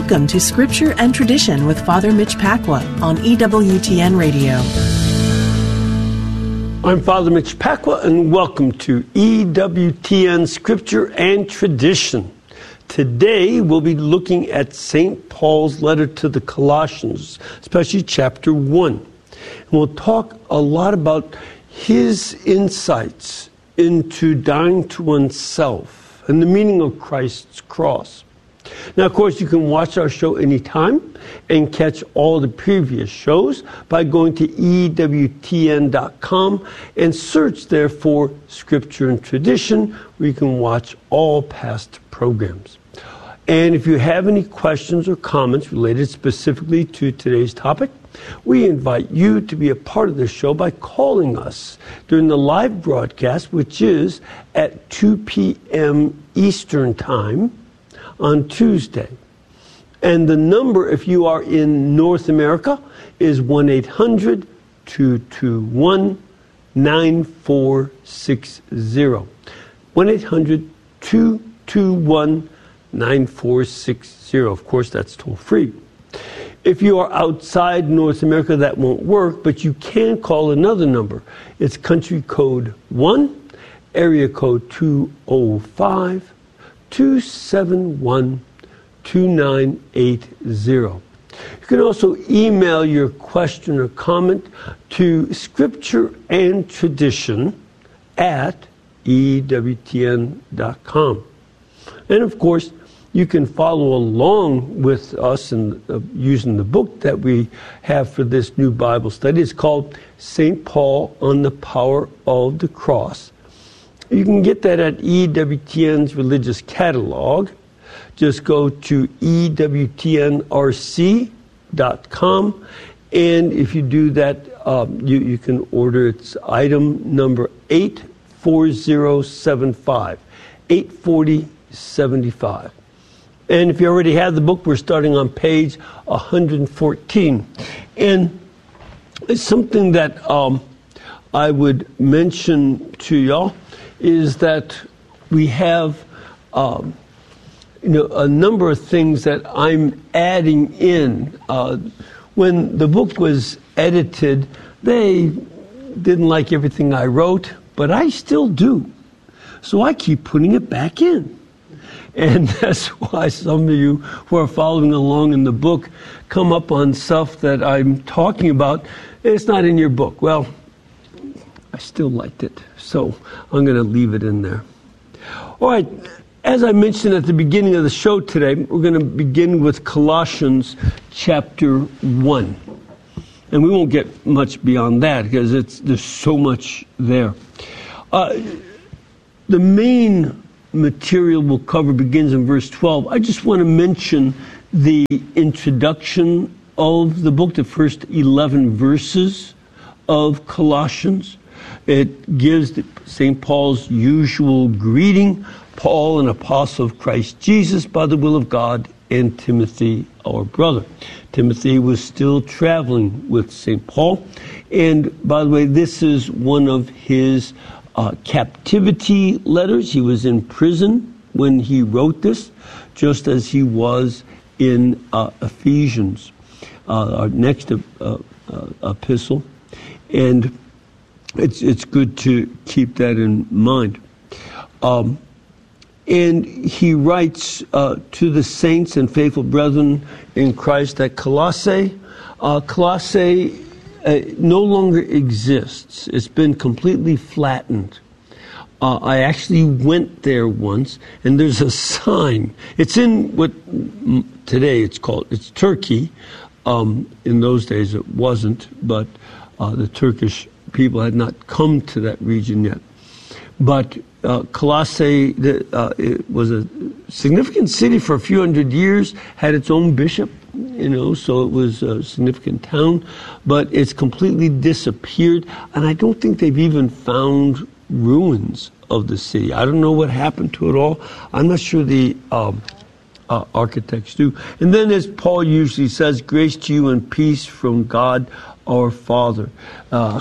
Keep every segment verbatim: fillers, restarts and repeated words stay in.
Welcome to Scripture and Tradition with Father Mitch Pacwa on E W T N Radio. I'm Father Mitch Pacwa, and welcome to E W T N Scripture and Tradition. Today, we'll be looking at Saint Paul's letter to the Colossians, especially chapter one. And we'll talk a lot about his insights into dying to oneself and the meaning of Christ's cross. Now, of course, you can watch our show anytime and catch all the previous shows by going to E W T N dot com and search there for Scripture and Tradition, where you can watch all past programs. And if you have any questions or comments related specifically to today's topic, we invite you to be a part of the show by calling us during the live broadcast, which is at two p.m. Eastern Time on Tuesday. And the number, if you are in North America, is one eight hundred two two one nine four six zero. one eight hundred two two one nine four six zero. Of course, that's toll free. If you are outside North America, that won't work, but you can call another number. It's country code one, area code two oh five, two seven one, two nine eight zero. You can also email your question or comment to Scripture and Tradition at E W T N dot com. And of course, you can follow along with us in uh, using the book that we have for this new Bible study. It's called Saint Paul on the Power of the Cross. You can get that at E W T N's Religious Catalog. Just go to E W T N R C dot com, and if you do that, um, you, you can order its item number eight four zero seven five, eight four zero seven five. And if you already have the book, we're starting on page one hundred fourteen. And it's something that um, I would mention to y'all is that we have um, you know, a number of things that I'm adding in. Uh, when the book was edited, they didn't like everything I wrote, but I still do. So I keep putting it back in. And that's why some of you who are following along in the book come up on stuff that I'm talking about. It's not in your book. Well, I still liked it, so I'm going to leave it in there. All right, as I mentioned at the beginning of the show today, we're going to begin with Colossians chapter one. And we won't get much beyond that because it's there's so much there. Uh, the main material we'll cover begins in verse twelve. I just want to mention the introduction of the book, the first eleven verses of Colossians. It gives Saint Paul's usual greeting, Paul, an apostle of Christ Jesus by the will of God, and Timothy, our brother. Timothy was still traveling with Saint Paul. And by the way, this is one of his Uh, captivity letters. He was in prison when he wrote this, just as he was in uh, Ephesians, uh, our next uh, uh, epistle. And it's it's good to keep that in mind. Um, and he writes uh, to the saints and faithful brethren in Christ at Colossae. Uh, Colossae Uh, no longer exists. It's been completely flattened. Uh, I actually went there once, and there's a sign. It's in what today it's called, it's Turkey. Um, in those days it wasn't, but uh, the Turkish people had not come to that region yet. But uh, Colossae uh, it was a significant city for a few hundred years, had its own bishop. You know, so it was a significant town, but it's completely disappeared, and I don't think they've even found ruins of the city. I don't know what happened to it all. I'm not sure the um, uh, architects do. And then, as Paul usually says, grace to you and peace from God our Father. Uh,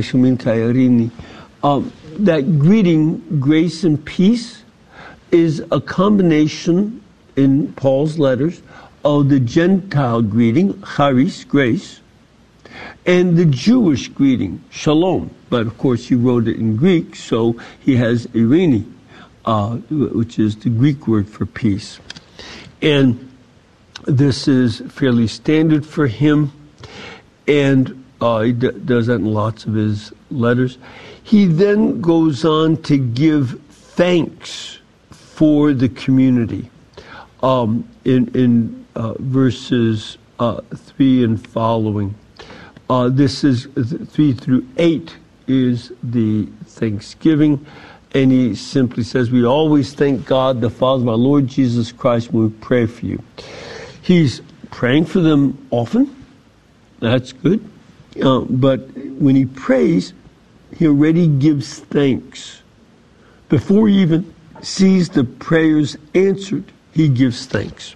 um, that greeting, grace and peace, is a combination in Paul's letters of the Gentile greeting, charis, grace, and the Jewish greeting, shalom. But of course, he wrote it in Greek, so he has eirene, uh, which is the Greek word for peace. And this is fairly standard for him, and uh, he d- does that in lots of his letters. He then goes on to give thanks for the community um, in, in uh, verses uh, three and following. Uh, this is three through eight is the thanksgiving, and he simply says, we always thank God, the Father of our Lord Jesus Christ, when we pray for you. He's praying for them often. That's good. Uh, but when he prays, he already gives thanks. Before he even sees the prayers answered, he gives thanks.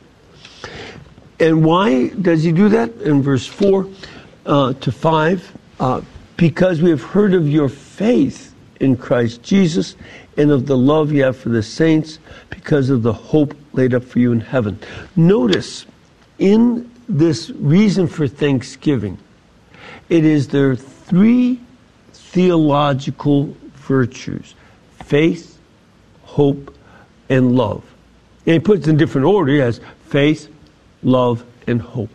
And why does he do that? In verse four uh, to five, uh, because we have heard of your faith in Christ Jesus and of the love you have for the saints, because of the hope laid up for you in heaven. Notice, in this reason for thanksgiving, it is there are three theological virtues: faith, hope, and love. And he puts it in different order. He has faith, love, and hope.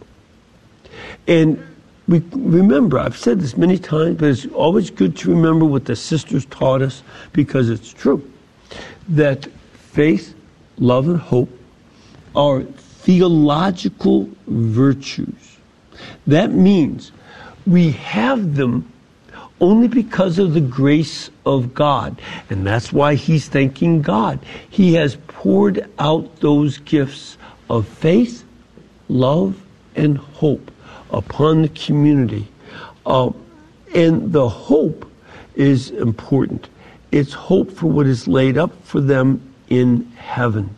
And we remember, I've said this many times, but it's always good to remember what the sisters taught us, because it's true, that faith, love, and hope are theological virtues. That means we have them only because of the grace of God. And that's why he's thanking God. He has poured out those gifts of faith, love, and hope upon the community. Uh, and the hope is important. It's hope for what is laid up for them in heaven.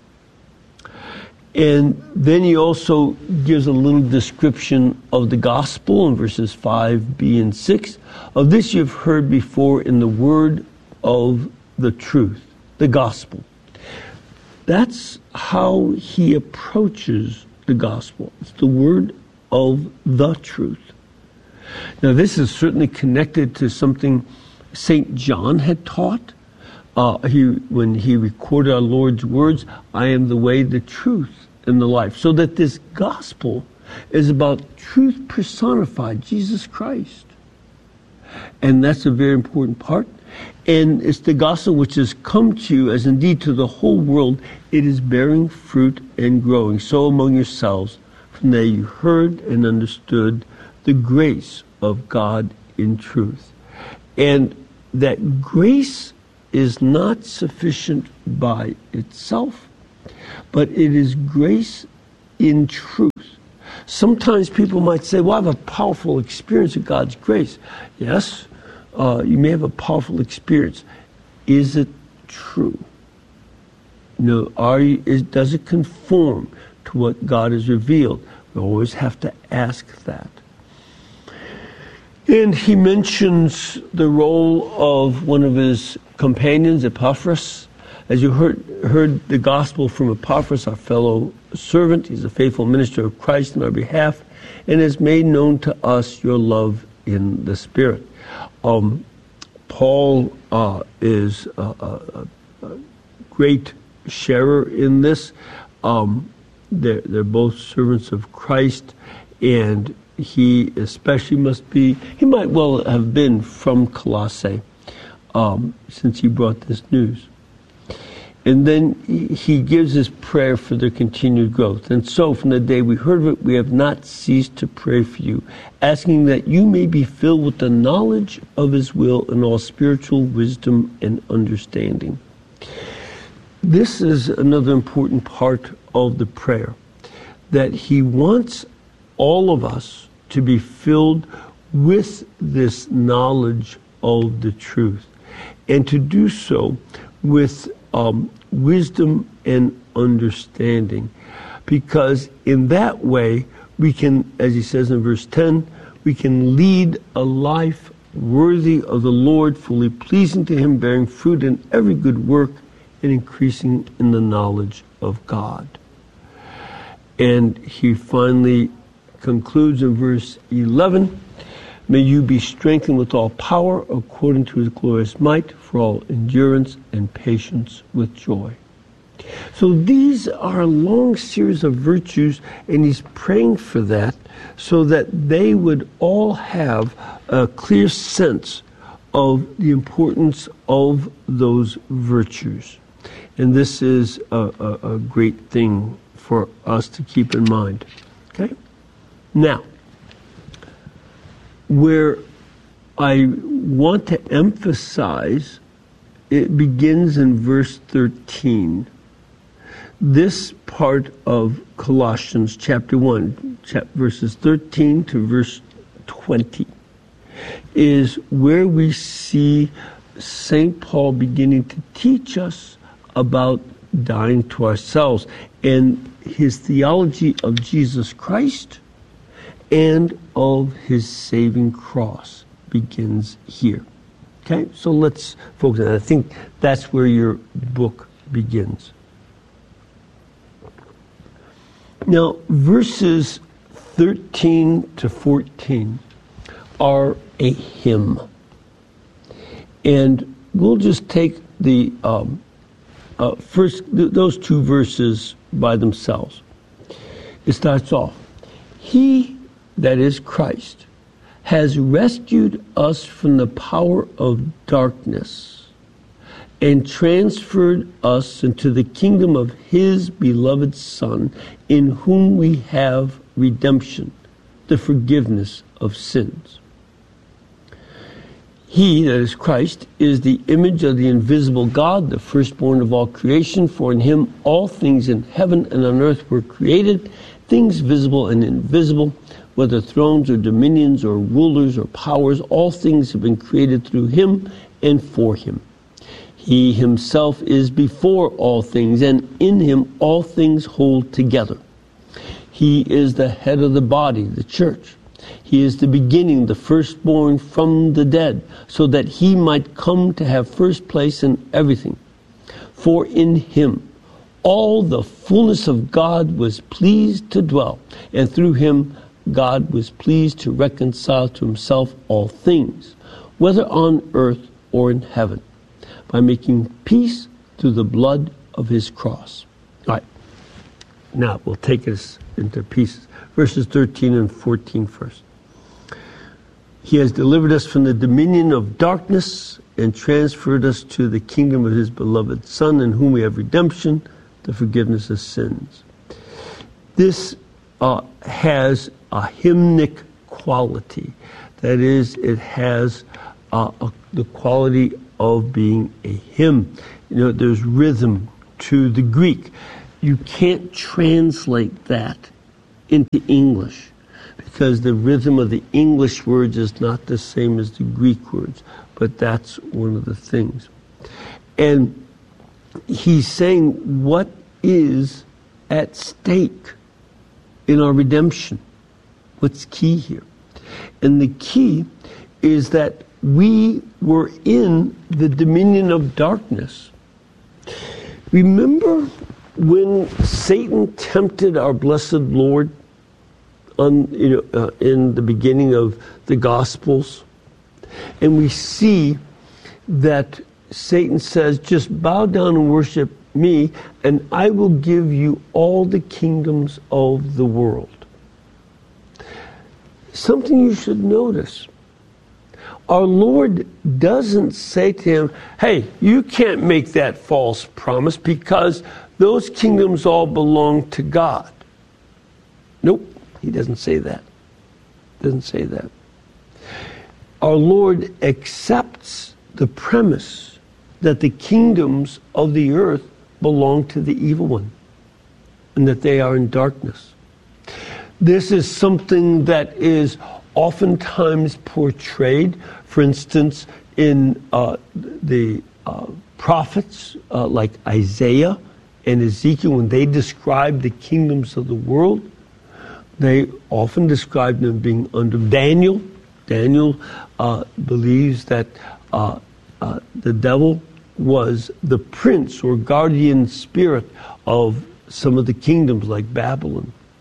And then he also gives a little description of the gospel in verses five b and six. Of this you've heard before in the word of the truth, the gospel. That's how he approaches the gospel. It's the word of the truth. Now, this is certainly connected to something Saint John had taught. Uh, he, when he recorded our Lord's words, I am the way, the truth, and the life. So that this gospel is about truth personified, Jesus Christ. And that's a very important part. And it's the gospel which has come to you, as indeed to the whole world, it is bearing fruit and growing. So among yourselves, from there you heard and understood the grace of God in truth. And that grace is not sufficient by itself, but it is grace in truth. Sometimes people might say, well, I have a powerful experience of God's grace. Yes, uh, you may have a powerful experience. Is it true? No, are you, is, does it conform to what God has revealed? We always have to ask that. And he mentions the role of one of his companions, Epaphras. As you heard, heard the gospel from Epaphras, our fellow servant, he's a faithful minister of Christ on our behalf, and has made known to us your love in the Spirit. Um, Paul uh, is a, a, a great sharer in this. Um, they're, they're both servants of Christ, and he especially must be, he might well have been from Colossae, um, since he brought this news. And then he gives his prayer for their continued growth. And so from the day we heard of it, we have not ceased to pray for you, asking that you may be filled with the knowledge of his will and all spiritual wisdom and understanding. This is another important part of the prayer, that he wants all of us to be filled with this knowledge of the truth, and to do so with um, wisdom and understanding, because in that way we can, as he says in verse ten, we can lead a life worthy of the Lord, fully pleasing to him, bearing fruit in every good work and increasing in the knowledge of God. And he finally concludes in verse eleven, may you be strengthened with all power according to his glorious might for all endurance and patience with joy. So these are a long series of virtues, and he's praying for that so that they would all have a clear sense of the importance of those virtues. And this is a, a, a great thing for us to keep in mind. Okay? Now, where I want to emphasize, it begins in verse thirteen. This part of Colossians chapter one, verses thirteen to verse twenty, is where we see Saint Paul beginning to teach us about dying to ourselves and his theology of Jesus Christ and of his saving cross begins here. Okay, so let's focus on that. I think that's where your book begins. Now, verses thirteen to fourteen are a hymn. And we'll just take the um, uh, first, th- those two verses by themselves. It starts off, he, that is Christ, has rescued us from the power of darkness and transferred us into the kingdom of his beloved Son, in whom we have redemption, the forgiveness of sins. He, that is Christ, is the image of the invisible God, the firstborn of all creation, for in him all things in heaven and on earth were created, things visible and invisible, whether thrones or dominions or rulers or powers, all things have been created through him and for him. He himself is before all things, and in him all things hold together. He is the head of the body, the church. He is the beginning, the firstborn from the dead, so that he might come to have first place in everything. For in him all the fullness of God was pleased to dwell, and through him God was pleased to reconcile to himself all things, whether on earth or in heaven, by making peace through the blood of his cross. All right. Now we'll take us into pieces. Verses thirteen and fourteen first. He has delivered us from the dominion of darkness and transferred us to the kingdom of his beloved Son, in whom we have redemption, the forgiveness of sins. This uh, has a hymnic quality. That is, it has uh, a, the quality of being a hymn. You know, there's rhythm to the Greek. You can't translate that into English because the rhythm of the English words is not the same as the Greek words, but that's one of the things. And he's saying what is at stake in our redemption. What's key here? And the key is that we were in the dominion of darkness. Remember when Satan tempted our blessed Lord on, you know, uh, in the beginning of the Gospels? And we see that Satan says, just bow down and worship me, and I will give you all the kingdoms of the world. Something you should notice. Our Lord doesn't say to him, hey, you can't make that false promise because those kingdoms all belong to God. Nope, he doesn't say that. Doesn't say that. Our Lord accepts the premise that the kingdoms of the earth belong to the evil one and that they are in darkness. This is something that is oftentimes portrayed, for instance, in uh, the uh, prophets uh, like Isaiah and Ezekiel. When they describe the kingdoms of the world, they often describe them being under Daniel. Daniel uh, believes that uh, uh, the devil was the prince or guardian spirit of some of the kingdoms like Babylon.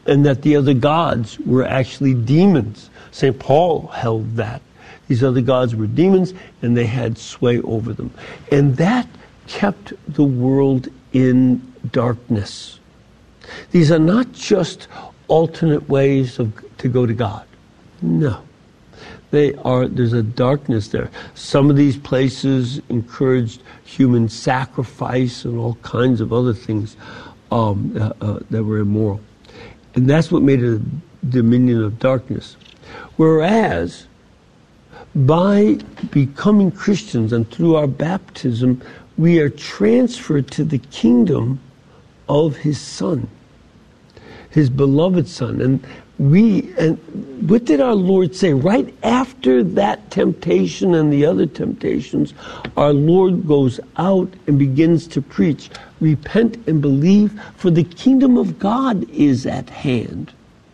and that the other gods were actually demons. Saint Paul held that. These other gods were demons, and they had sway over them. And that kept the world in darkness. These are not just alternate ways of, to go to God. No. They are, there's a darkness there. Some of these places encouraged human sacrifice and all kinds of other things um, uh, uh, that were immoral. And that's what made it a dominion of darkness. Whereas, by becoming Christians and through our baptism, we are transferred to the kingdom of His Son, His beloved Son. And we, and what did our Lord say? Right after that temptation and the other temptations, our Lord goes out and begins to preach, repent and believe, for the kingdom of God is at hand.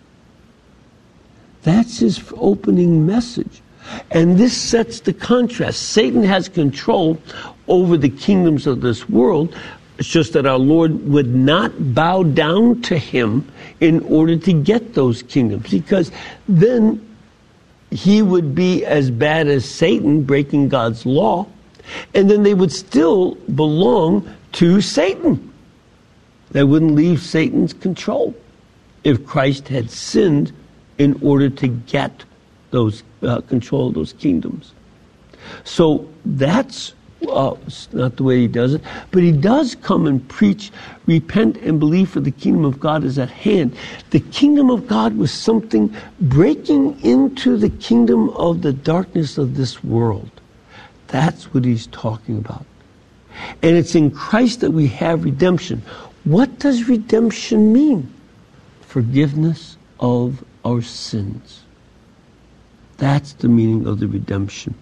That's His opening message. And this sets the contrast. Satan has control over the kingdoms of this world. It's just that our Lord would not bow down to Him in order to get those kingdoms, because then He would be as bad as Satan, breaking God's law, and then they would still belong to Satan. They wouldn't leave Satan's control if Christ had sinned in order to get those uh, control of those kingdoms. So that's Uh, it's not the way He does it, but He does come and preach, repent and believe, for the kingdom of God is at hand. The kingdom of God was something breaking into the kingdom of the darkness of this world. That's what He's talking about. And it's in Christ that we have redemption. What does redemption mean? Forgiveness of our sins. That's the meaning of the redemption.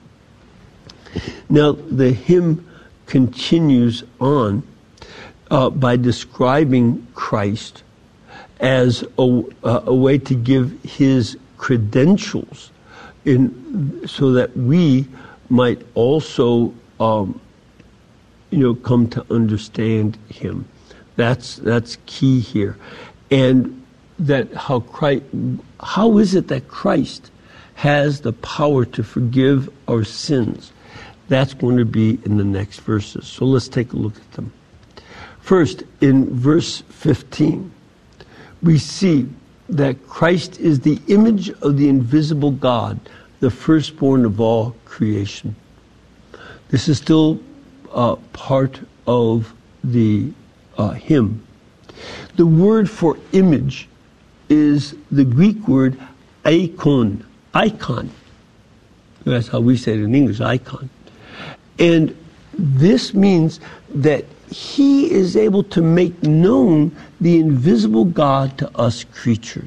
Now, the hymn continues on uh, by describing Christ as a, uh, a way to give His credentials, in so that we might also, um, you know, come to understand Him. That's that's key here, and that how Christ, how is it that Christ has the power to forgive our sins? That's going to be in the next verses. So let's take a look at them. First, in verse fifteen, we see that Christ is the image of the invisible God, the firstborn of all creation. This is still uh, part of the uh, hymn. The word for image is the Greek word icon. Icon. That's how we say it in English, icon. And this means that He is able to make known the invisible God to us creatures.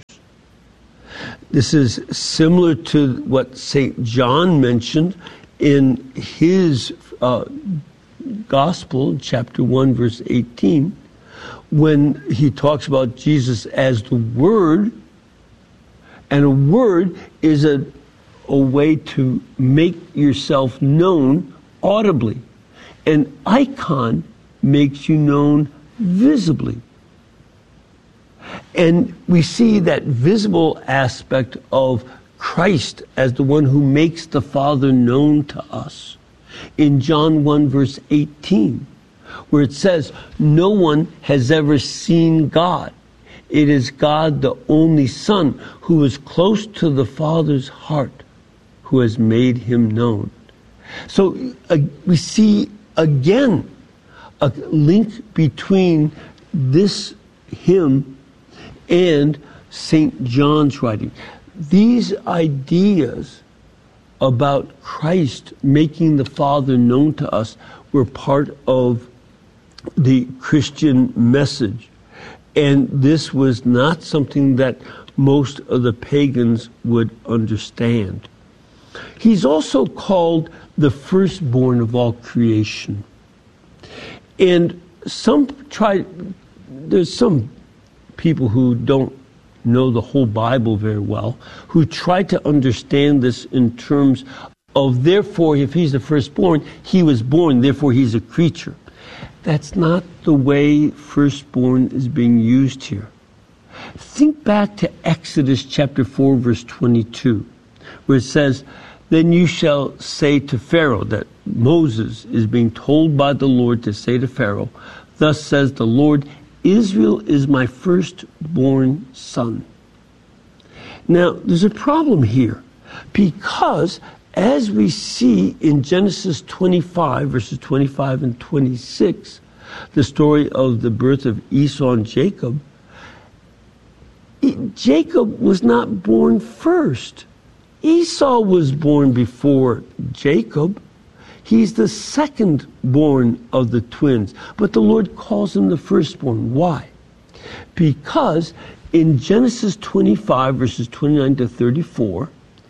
This is similar to what Saint John mentioned in his uh, Gospel, chapter one, verse eighteen, when he talks about Jesus as the Word. And a word is a, a way to make yourself known audibly. An icon makes you known visibly. And we see that visible aspect of Christ as the one who makes the Father known to us in John one, verse eighteen, where it says, "No one has ever seen God. It is God, the only Son, who is close to the Father's heart, who has made Him known." So uh, we see again a link between this hymn and Saint John's writing. These ideas about Christ making the Father known to us were part of the Christian message. And this was not something that most of the pagans would understand. He's also called the firstborn of all creation. And some try, there's some people who don't know the whole Bible very well, who try to understand this in terms of, therefore, if He's the firstborn, He was born, therefore He's a creature. That's not the way firstborn is being used here. Think back to Exodus chapter four, verse twenty-two, where it says, "Then you shall say to Pharaoh," that Moses is being told by the Lord to say to Pharaoh, "Thus says the Lord, Israel is my firstborn son." Now, there's a problem here, because as we see in Genesis twenty-five, verses twenty-five and twenty-six, the story of the birth of Esau and Jacob, Jacob was not born first. Esau was born before Jacob. He's the second born of the twins, but the Lord calls him the firstborn. Why? Because in Genesis twenty-five, verses twenty-nine to thirty-four,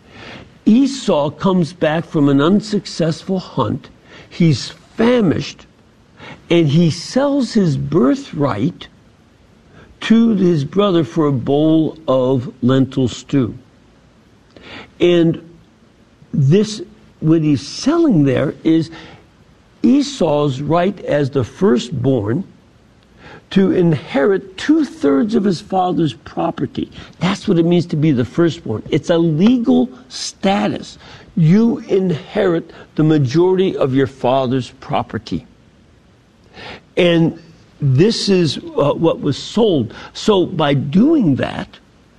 Esau comes back from an unsuccessful hunt. He's famished, and he sells his birthright to his brother for a bowl of lentil stew. And this, what he's selling there is Esau's right as the firstborn to inherit two-thirds of his father's property. That's what it means to be the firstborn. It's a legal status. You inherit the majority of your father's property. And this is uh, what was sold. So by doing that,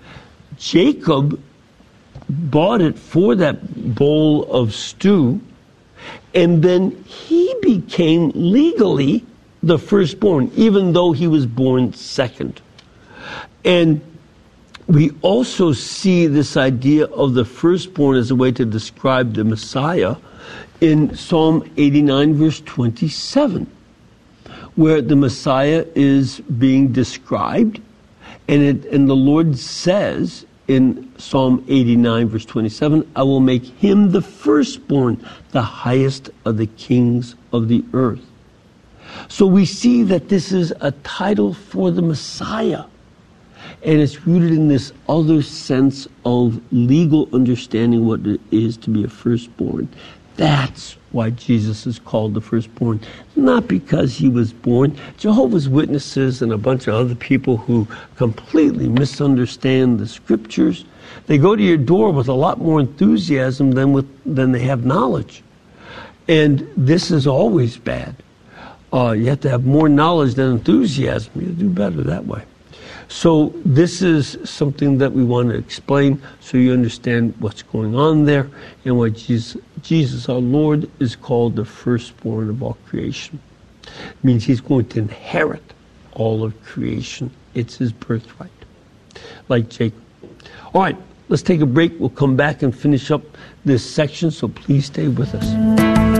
Jacob bought it for that bowl of stew, and then he became legally the firstborn, even though he was born second. And we also see this idea of the firstborn as a way to describe the Messiah in Psalm eighty-nine, verse twenty-seven, where the Messiah is being described, and it, and the Lord says in Psalm eighty-nine, verse twenty-seven, "I will make him the firstborn, the highest of the kings of the earth." So we see that this is a title for the Messiah, and it's rooted in this other sense of legal understanding what it is to be a firstborn. That's why Jesus is called the firstborn, not because he was born. Jehovah's Witnesses and a bunch of other people who completely misunderstand the scriptures, they go to your door with a lot more enthusiasm than with than they have knowledge. And this is always bad. Uh, you have to have more knowledge than enthusiasm. You do better that way. So this is something that we want to explain so you understand what's going on there and why Jesus, Jesus, our Lord, is called the firstborn of all creation. It means he's going to inherit all of creation. It's his birthright, like Jacob. All right, let's take a break. We'll come back and finish up this section, so please stay with us.